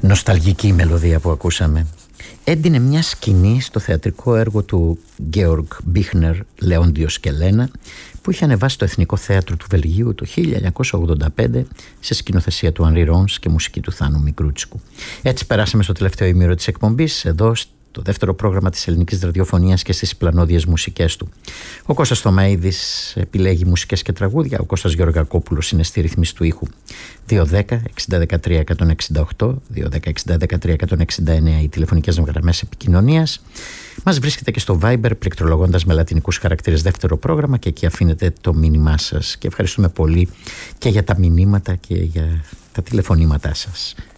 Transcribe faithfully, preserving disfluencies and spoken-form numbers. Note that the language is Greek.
Νοσταλγική μελωδία που ακούσαμε έντυνε μια σκηνή στο θεατρικό έργο του Γκέοργ Μπίχνερ «Λέοντιος και Λένα», που είχε ανεβάσει το Εθνικό Θέατρο του Βελγίου το χίλια εννιακόσια ογδόντα πέντε σε σκηνοθεσία του Ανρί Ρόνς και μουσική του Θάνου Μικρούτσικου. Έτσι περάσαμε στο τελευταίο ημίρο της εκπομπής, εδώ το δεύτερο πρόγραμμα της ελληνικής ραδιοφωνίας και στις πλανόδιες μουσικές του. Ο Κώστας Θωμαίδης επιλέγει μουσικές και τραγούδια, ο Κώστας Γεωργακόπουλος είναι στη ρύθμιση του ήχου. δύο δέκα εξήντα δεκατρία εκατόν εξήντα οκτώ, δύο δέκα εξήντα δεκατρία εκατόν εξήντα εννέα οι τηλεφωνικές γραμμές επικοινωνίας. Μας βρίσκεται και στο Viber πληκτρολογώντας με λατινικούς χαρακτήρες δεύτερο πρόγραμμα και εκεί αφήνετε το μήνυμά σας. Και ευχαριστούμε πολύ και για τα μηνύματα και για τα τηλεφωνήματά σας.